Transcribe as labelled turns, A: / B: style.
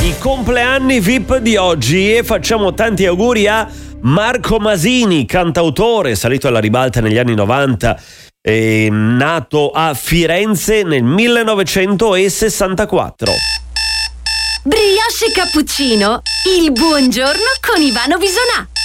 A: i compleanni VIP di oggi e facciamo tanti auguri a Marco Masini, cantautore salito alla ribalta negli anni 90, nato a Firenze nel 1964.
B: Brioche e cappuccino, il buongiorno con Ivano Bisonà.